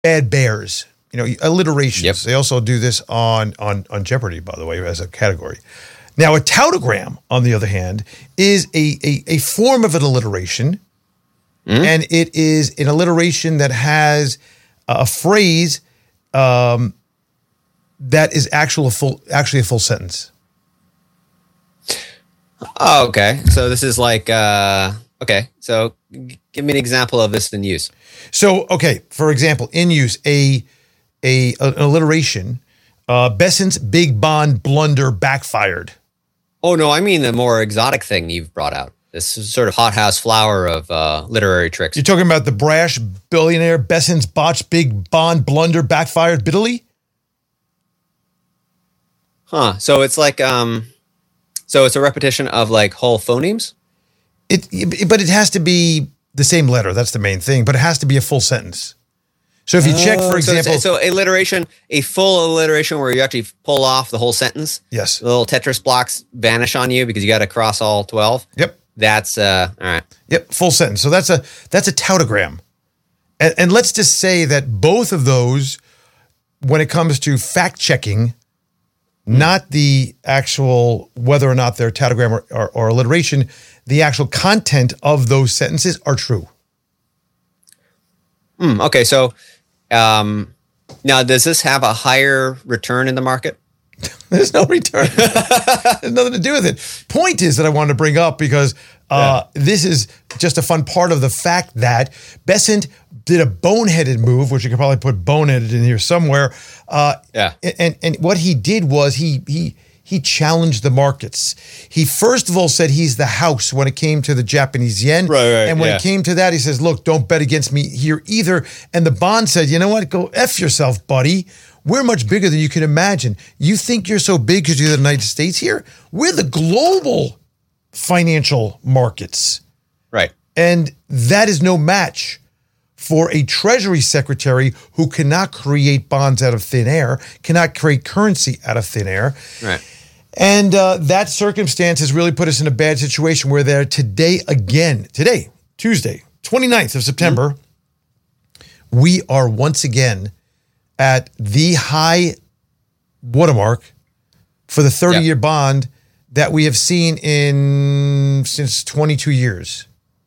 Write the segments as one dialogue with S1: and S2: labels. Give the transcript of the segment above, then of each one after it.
S1: bad bears, alliterations.
S2: Yep.
S1: They also do this on Jeopardy, by the way, as a category. Now, a tautogram, on the other hand, is a form of an alliteration, and it is an alliteration that has a phrase that is actually a full sentence.
S2: Oh, okay. So this is like, okay. So give me an example of this in use.
S1: So, okay, for example, in use, an alliteration, Besson's big bond blunder backfired.
S2: Oh, no, I mean the more exotic thing you've brought out. This is sort of hothouse flower of literary tricks.
S1: You're talking about the brash billionaire Besson's botched big bond blunder backfired bitterly?
S2: Huh. So it's like, so it's a repetition of like whole phonemes?
S1: But it has to be the same letter. That's the main thing. But it has to be a full sentence. So if you check, for example...
S2: So alliteration, a full alliteration where you actually pull off the whole sentence.
S1: Yes.
S2: The little Tetris blocks vanish on you because you got to cross all 12.
S1: Yep.
S2: That's, all right.
S1: Yep, full sentence. So that's a tautogram. And let's just say that both of those, when it comes to fact-checking, not the actual whether or not they're tautogram or alliteration, the actual content of those sentences are true.
S2: Okay, so now does this have a higher return in the market?
S1: There's no return. There's nothing to do with it. Point is that I wanted to bring up because this is just a fun part of the fact that Bessent did a boneheaded move, which you could probably put boneheaded in here somewhere. And what he did was he challenged the markets. He first of all said he's the house when it came to the Japanese yen.
S2: Right,
S1: and when it came to that, he says, look, don't bet against me here either. And the bond said, you know what? Go F yourself, buddy. We're much bigger than you can imagine. You think you're so big because you're the United States here? We're the global financial markets.
S2: Right.
S1: And that is no match for a Treasury Secretary who cannot create bonds out of thin air, cannot create currency out of thin air.
S2: Right.
S1: And that circumstance has really put us in a bad situation where they're today, Tuesday, 29th of September, we are once again at the high watermark for the 30-year bond that we have seen since 22 years.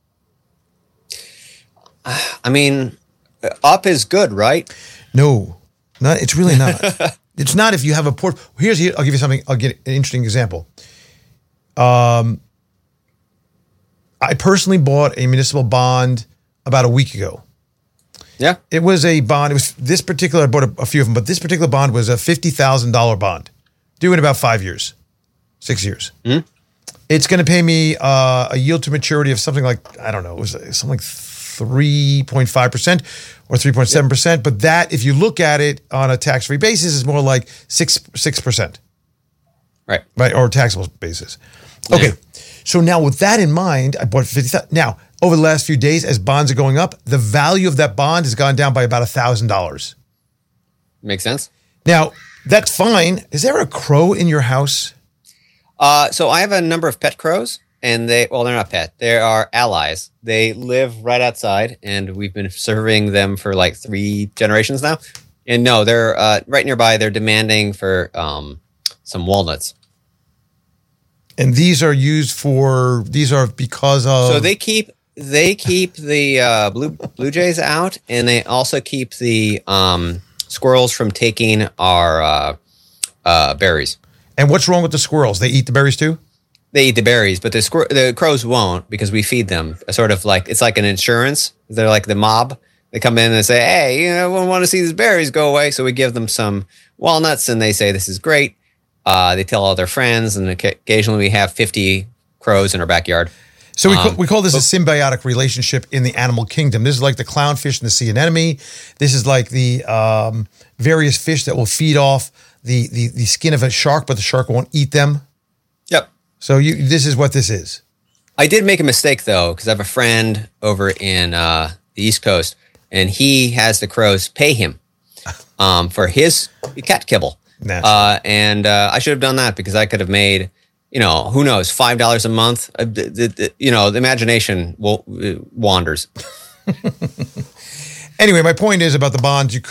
S2: I mean, up is good, right?
S1: No, it's really not. It's not if you have a port. I'll give you something. I'll get an interesting example. I personally bought a municipal bond about a week ago.
S2: Yeah.
S1: It was a bond. It was this particular, I bought a few of them, but this particular bond was a $50,000 bond due in about 6 years.
S2: Mm-hmm.
S1: It's going to pay me a yield to maturity of something like, I don't know, it was something like 3.5% or 3.7%. But that, if you look at it on a tax-free basis, is more like 6%.
S2: Right.
S1: Or taxable basis. Okay. Yeah. So now with that in mind, I bought 50,000. Now, over the last few days, as bonds are going up, the value of that bond has gone down by about $1,000.
S2: Makes sense.
S1: Now, that's fine. Is there a crow in your house?
S2: So I have a number of pet crows, and they're not pet. They are allies. They live right outside, and we've been serving them for like 3 generations now. And no, they're right nearby. They're demanding for some walnuts.
S1: And these are because of...
S2: So they keep the blue jays out, and they also keep the squirrels from taking our berries.
S1: And what's wrong with the squirrels? They eat the berries too?
S2: They eat the berries, but the crows won't because we feed them. Sort of like it's like an insurance. They're like the mob. They come in and say, "Hey, we want to see these berries go away," so we give them some walnuts, and they say, "This is great." They tell all their friends, and occasionally we have 50 crows in our backyard.
S1: So we call this a symbiotic relationship in the animal kingdom. This is like the clownfish and the sea anemone. This is like the various fish that will feed off the skin of a shark, but the shark won't eat them.
S2: Yep.
S1: So this is what this is.
S2: I did make a mistake, though, because I have a friend over in the East Coast, and he has the crows pay him for his cat kibble. And I should have done that because I could have made, who knows, $5 a month. The imagination wanders.
S1: Anyway, my point is about the bonds.